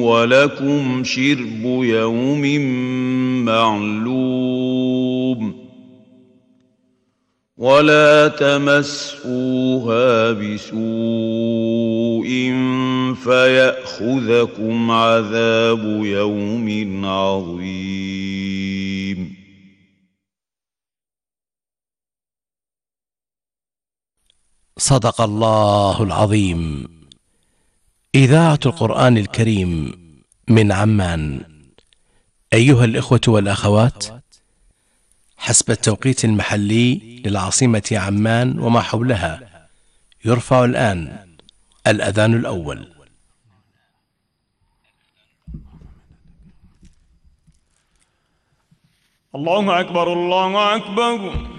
ولكم شرب يوم معلوم ولا تمسوها بسوء فيأخذكم عذاب يوم عظيم. صدق الله العظيم. إذاعة القرآن الكريم من عمان. أيها الإخوة والأخوات، حسب التوقيت المحلي للعاصمة عمان وما حولها، يرفع الآن الأذان الأول. الله أكبر الله أكبر.